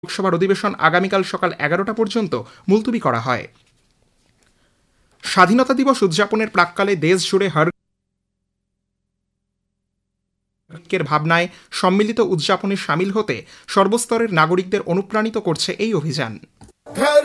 লোকসভার অধিবেশন আগামীকাল সকাল 11টা পর্যন্ত মুলতবি করা হয়। স্বাধীনতা দিবস উদযাপনের প্রাক্কালে দেশ জুড়ে হর এর ভাবনায় সম্মিলিত উদযাপনে সামিল হতে সর্বস্তরের নাগরিকদের অনুপ্রাণিত করছে এই অভিযান।